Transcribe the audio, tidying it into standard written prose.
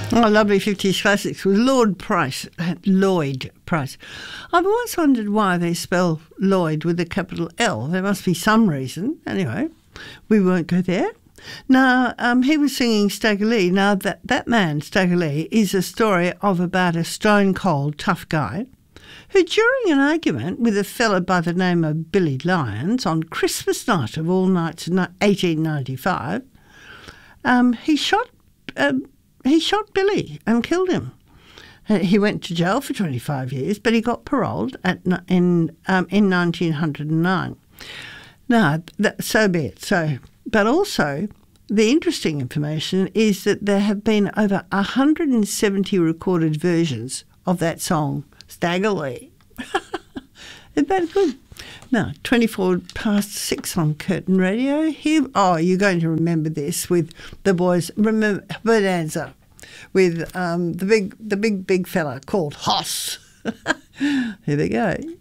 Oh, lovely 50s classics with Lloyd Price. I've always wondered why they spell Lloyd with a capital L. There must be some reason. Anyway, we won't go there. Now, he was singing Stagger Lee. Now, that man, Stagger Lee, is a story of about a stone-cold tough guy who, during an argument with a fella by the name of Billy Lyons on Christmas night of all nights in 1895, he shot Billy and killed him. He went to jail for 25 years, but he got paroled in 1909. Now, so be it. But also, the interesting information is that there have been over 170 recorded versions of that song, Stagger Lee. Isn't that good? Now, 6 on Curtin Radio. You're going to remember this with the boys. Remember Bonanza with the big fella called Hoss. Here we go.